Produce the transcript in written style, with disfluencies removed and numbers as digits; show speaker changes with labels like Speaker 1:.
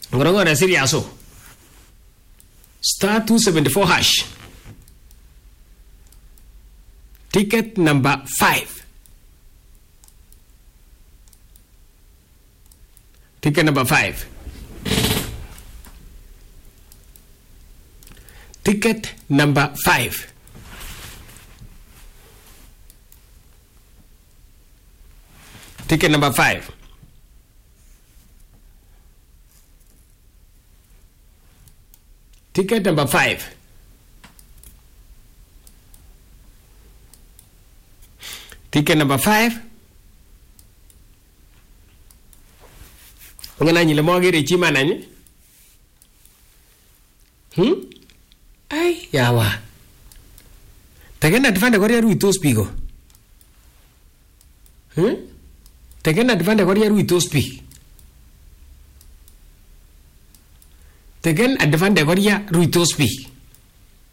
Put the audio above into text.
Speaker 1: ngorongora serious so star 274 hash ticket number 5 ticket number 5 ticket number 5 ticket number 5 ticket number 5 ticket number 5 ngana nyile mo gere chima nanye ai yawa tegena difande kwa ruitos pigo tegena difande kwa ruitos pi tegen advande kwa ruitos pi